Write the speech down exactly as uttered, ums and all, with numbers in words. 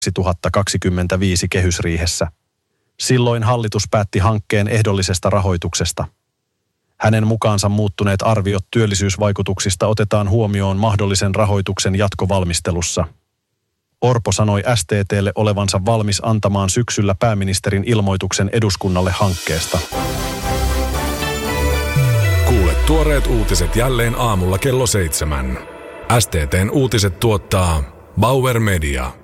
kaksituhattakaksikymmentäviisi kehysriihessä. Silloin hallitus päätti hankkeen ehdollisesta rahoituksesta. Hänen mukaansa muuttuneet arviot työllisyysvaikutuksista otetaan huomioon mahdollisen rahoituksen jatkovalmistelussa. Orpo sanoi S T T:lle olevansa valmis antamaan syksyllä pääministerin ilmoituksen eduskunnalle hankkeesta. Kuule tuoreet uutiset jälleen aamulla kello seitsemän. S T T:n uutiset tuottaa Bauer Media.